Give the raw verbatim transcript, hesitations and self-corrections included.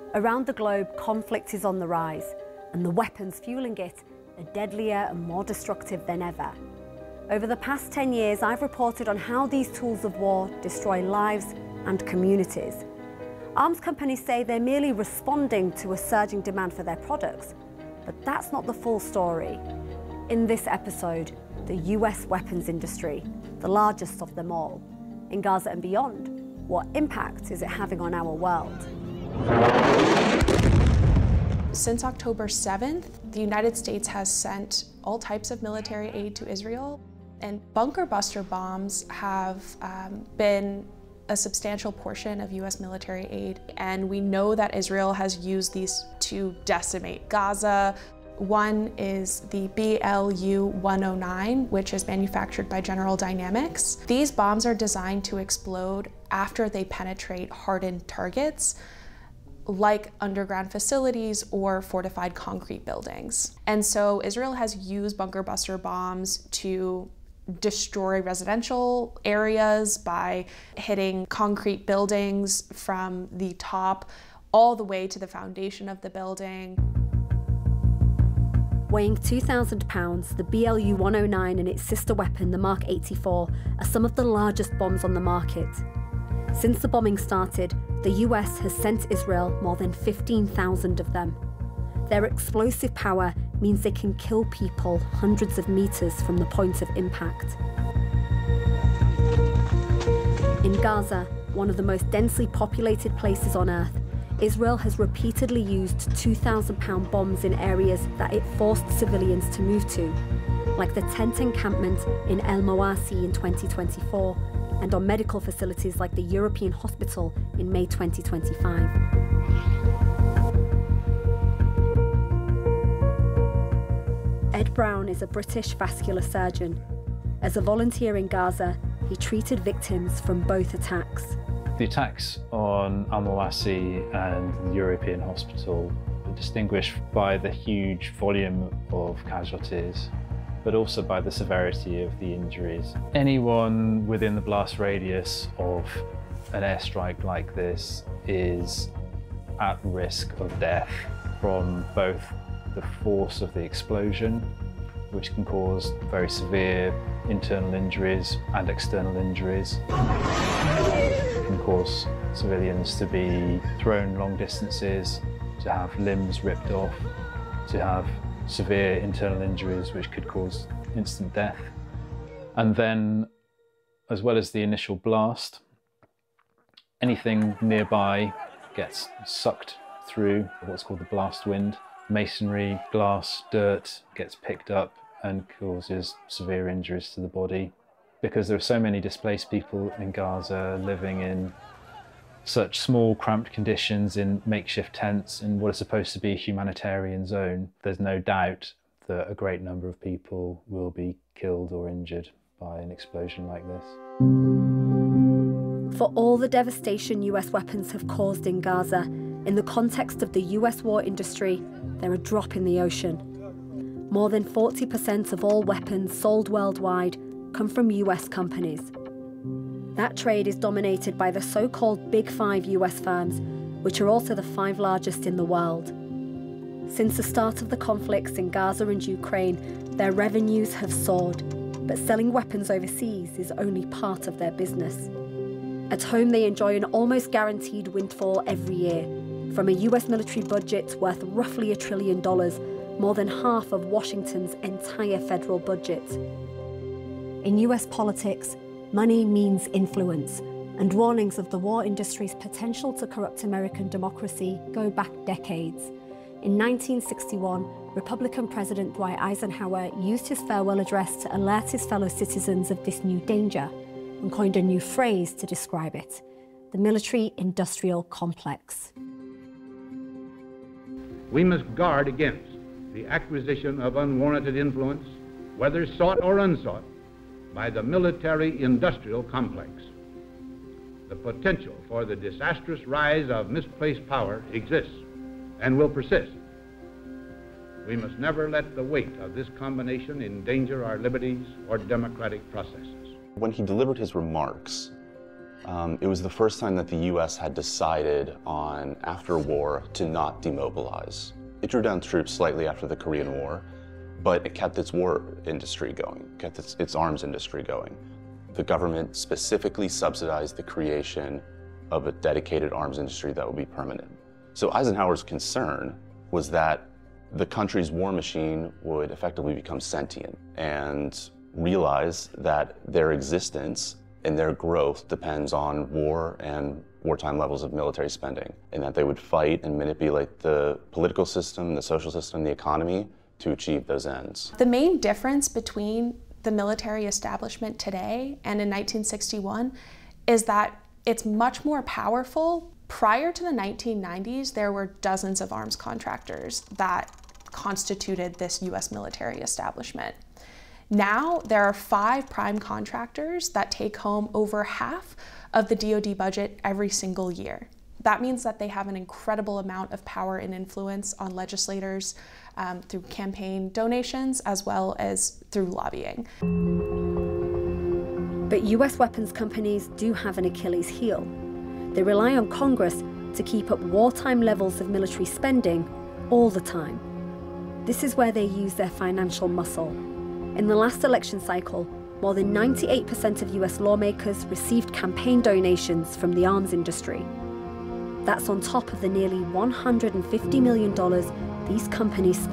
Around the globe, conflict is on the rise, and the weapons fueling it are deadlier and more destructive than ever. Over the past ten years, I've reported on how these tools of war destroy lives and communities. Arms companies say they're merely responding to a surging demand for their products, but that's not the full story. In this episode, the U S weapons industry, the largest of them all. In Gaza and beyond, what impact is it having on our world? Since October seventh, the United States has sent all types of military aid to Israel, and bunker buster bombs have um, been a substantial portion of U S military aid, and we know that Israel has used these to decimate Gaza. One is the B L U one oh nine, which is manufactured by General Dynamics. These bombs are designed to explode after they penetrate hardened targets, like underground facilities or fortified concrete buildings. And so Israel has used bunker buster bombs to destroy residential areas by hitting concrete buildings from the top all the way to the foundation of the building. Weighing two thousand pounds, the B L U one oh nine and its sister weapon, the Mark eighty-four, are some of the largest bombs on the market. Since the bombing started, the U S has sent Israel more than fifteen thousand of them. Their explosive power means they can kill people hundreds of meters from the point of impact. In Gaza, one of the most densely populated places on Earth, Israel has repeatedly used two thousand pound bombs in areas that it forced civilians to move to, like the tent encampment in El Mawasi in twenty twenty-four, and on medical facilities like the European Hospital in May twenty twenty-five. Ed Brown is a British vascular surgeon. As a volunteer in Gaza, he treated victims from both attacks. The attacks on Al Mawasi and the European Hospital are distinguished by the huge volume of casualties, but also by the severity of the injuries. Anyone within the blast radius of an airstrike like this is at risk of death from both the force of the explosion, which can cause very severe internal injuries and external injuries. It can cause civilians to be thrown long distances, to have limbs ripped off, to have severe internal injuries which could cause instant death. And then, as well as the initial blast, anything nearby gets sucked through what's called the blast wind. Masonry, glass, dirt gets picked up and causes severe injuries to the body. Because there are so many displaced people in Gaza living in such small, cramped conditions in makeshift tents in what is supposed to be a humanitarian zone, there's no doubt that a great number of people will be killed or injured by an explosion like this. For all the devastation U S weapons have caused in Gaza, in the context of the U S war industry, they're a drop in the ocean. More than forty percent of all weapons sold worldwide come from U S companies. That trade is dominated by the so-called Big Five U S firms, which are also the five largest in the world. Since the start of the conflicts in Gaza and Ukraine, their revenues have soared, but selling weapons overseas is only part of their business. At home, they enjoy an almost guaranteed windfall every year, from a U S military budget worth roughly a trillion dollars, more than half of Washington's entire federal budget. In U S politics, money means influence, and warnings of the war industry's potential to corrupt American democracy go back decades. In nineteen sixty-one, Republican President Dwight Eisenhower used his farewell address to alert his fellow citizens of this new danger and coined a new phrase to describe it: the military-industrial complex. We must guard against the acquisition of unwarranted influence, whether sought or unsought, by the military-industrial complex. The potential for the disastrous rise of misplaced power exists and will persist. We must never let the weight of this combination endanger our liberties or democratic processes. When he delivered his remarks, Um, it was the first time that the U S had decided on, after war, to not demobilize. It drew down troops slightly after the Korean War, but it kept its war industry going, kept its, its arms industry going. The government specifically subsidized the creation of a dedicated arms industry that would be permanent. So Eisenhower's concern was that the country's war machine would effectively become sentient and realize that their existence and their growth depends on war and wartime levels of military spending, and that they would fight and manipulate the political system, the social system, the economy to achieve those ends. The main difference between the military establishment today and in nineteen sixty-one is that it's much more powerful. Prior to the nineteen nineties, there were dozens of arms contractors that constituted this U S military establishment. Now, there are five prime contractors that take home over half of the D O D budget every single year. That means that they have an incredible amount of power and influence on legislators um, through campaign donations as well as through lobbying. But U S weapons companies do have an Achilles heel. They rely on Congress to keep up wartime levels of military spending all the time. This is where they use their financial muscle. In the last election cycle, more than ninety-eight percent of U S lawmakers received campaign donations from the arms industry. That's on top of the nearly one hundred fifty million dollars these companies spent